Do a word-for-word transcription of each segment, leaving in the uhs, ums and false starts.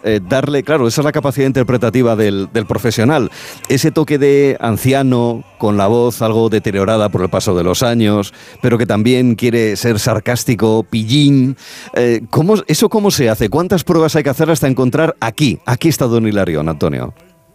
eh, darle, claro, esa es la capacidad interpretativa del, del profesional, ese toque de anciano con la voz algo deteriorada por el paso de los años, pero que también quiere ser sarcástico, pillín. Eh, ¿cómo, ¿Eso cómo se hace? ¿Cuántas pruebas hay que hacer hasta encontrar aquí? Aquí está Don Hilarión, Antonio.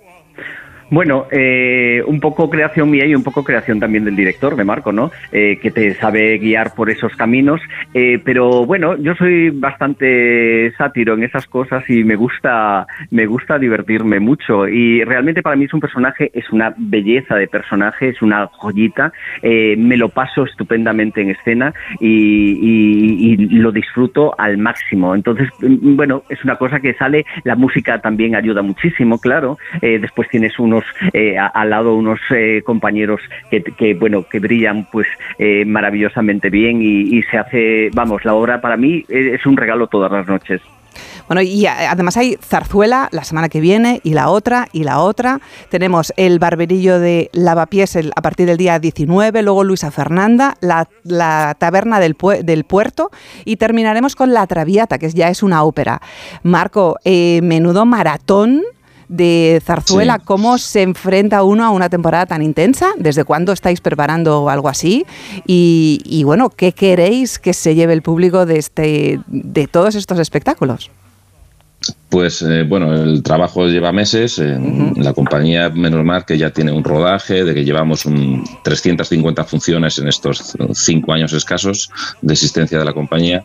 Bueno, eh, un poco creación mía y un poco creación también del director, de Marco, ¿no? Eh, que te sabe guiar por esos caminos, eh, pero bueno, yo soy bastante sátiro en esas cosas y me gusta, me gusta divertirme mucho, y realmente para mí es un personaje, es una belleza de personaje, es una joyita, eh, me lo paso estupendamente en escena y, y, y lo disfruto al máximo. Entonces, bueno, es una cosa que sale, la música también ayuda muchísimo, claro, eh, después tienes unos Eh, a, al lado unos eh, compañeros que, que bueno que brillan pues eh, maravillosamente bien, y, y se hace, vamos, la obra para mí es un regalo todas las noches. Bueno, y además hay zarzuela la semana que viene, y la otra, y la otra. Tenemos el Barberillo de Lavapiés el, a partir del día diecinueve, luego Luisa Fernanda, la, la Taberna del, pu- del Puerto, y terminaremos con La Traviata, que ya es una ópera. Marco, eh, menudo maratón de zarzuela. Sí. ¿Cómo se enfrenta uno a una temporada tan intensa? ¿Desde cuándo estáis preparando algo así? Y, y bueno, ¿qué queréis que se lleve el público de, este, de todos estos espectáculos? Pues eh, bueno, el trabajo lleva meses. Eh, uh-huh. La compañía, menos mal que ya tiene un rodaje, de que llevamos un trescientas cincuenta funciones en estos cinco años escasos de existencia de la compañía.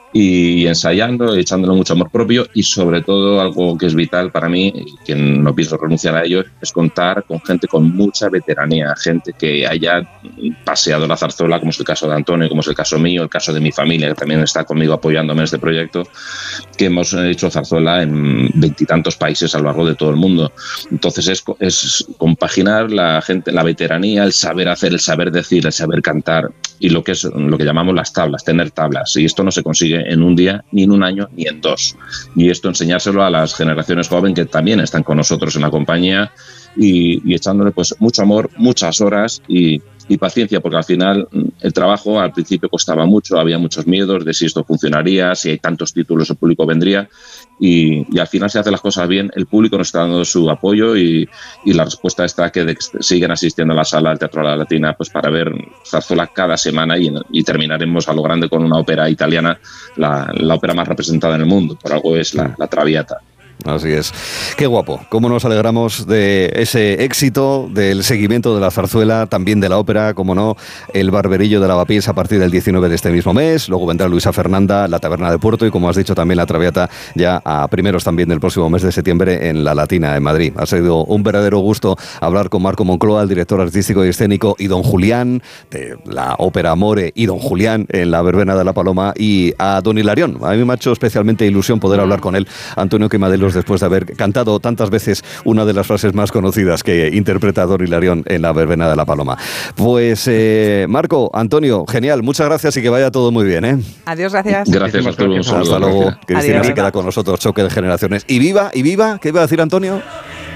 Y ensayando, echándole mucho amor propio, y sobre todo algo que es vital para mí, y que no pienso renunciar a ello, es contar con gente con mucha veteranía, gente que haya paseado la zarzuela, como es el caso de Antonio, como es el caso mío, el caso de mi familia, que también está conmigo apoyándome en este proyecto, que hemos hecho zarzuela en veintitantos países a lo largo de todo el mundo. Entonces es, es compaginar la gente, la veteranía, el saber hacer, el saber decir, el saber cantar, y lo que es lo que llamamos las tablas, tener tablas. Y esto no se consigue en un día, ni en un año, ni en dos. Y esto enseñárselo a las generaciones jóvenes que también están con nosotros en la compañía, y, y echándole pues mucho amor, muchas horas y, y paciencia, porque al final el trabajo al principio costaba mucho, había muchos miedos de si esto funcionaría, si hay tantos títulos el público vendría, y, y al final se hacen las cosas bien, el público nos está dando su apoyo, y, y la respuesta está que de, siguen asistiendo a la sala del Teatro de la Latina pues para ver zarzuela cada semana, y, y terminaremos a lo grande con una ópera italiana, la, la ópera más representada en el mundo, por algo es la, la Traviata. Así es. Qué guapo. Cómo nos alegramos de ese éxito, del seguimiento de la zarzuela, también de la ópera, como no, el Barberillo de Lavapiés a partir del diecinueve de este mismo mes. Luego vendrá Luisa Fernanda, la Taberna de Puerto, y como has dicho también la Traviata ya a primeros también del próximo mes de septiembre en la Latina, en Madrid. Ha sido un verdadero gusto hablar con Marco Moncloa, el director artístico y escénico, y don Julián de la ópera Amore, y don Julián en la Verbena de la Paloma, y a don Hilarión. A mí me ha hecho especialmente ilusión poder hablar con él, Antonio Quemadelos, después de haber cantado tantas veces una de las frases más conocidas que interpreta don Hilarión en la Verbena de la Paloma. Pues eh, Marco, Antonio, genial, muchas gracias y que vaya todo muy bien, ¿eh? Adiós, gracias. Gracias, Arturo. Hasta luego. Cristina se queda con nosotros, Choque de Generaciones. Y viva, y viva, ¿qué iba a decir Antonio?